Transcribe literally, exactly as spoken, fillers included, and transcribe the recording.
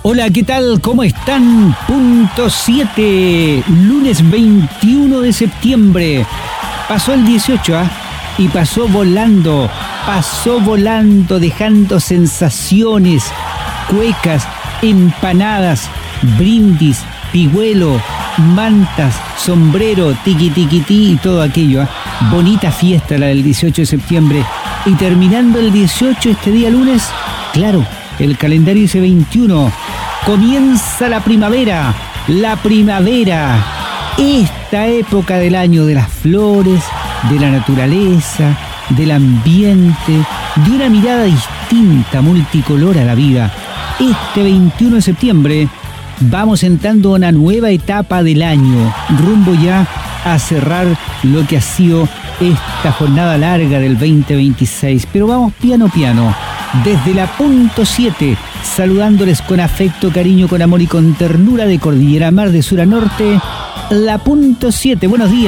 Hola, ¿qué tal? ¿Cómo están? Punto siete, lunes veintiuno de septiembre. Pasó el dieciocho, ¿ah? Y pasó volando, pasó volando, dejando sensaciones, cuecas, empanadas, brindis, pigüelo, mantas, sombrero, tiqui tiquití y todo aquello, ¿ah? Bonita fiesta la del dieciocho de septiembre. Y terminando el dieciocho, este día lunes, claro, el calendario dice veintiuno. Comienza la primavera, la primavera, esta época del año de las flores, de la naturaleza, del ambiente, de una mirada distinta, multicolor a la vida. Este veintiuno de septiembre vamos entrando a una nueva etapa del año, rumbo ya a cerrar lo que ha sido esta jornada larga del veinte veintiséis. Pero vamos piano piano, desde la punto siete, saludándoles con afecto, cariño, con amor y con ternura de Cordillera Mar de sur a norte, la punto siete. Buenos días.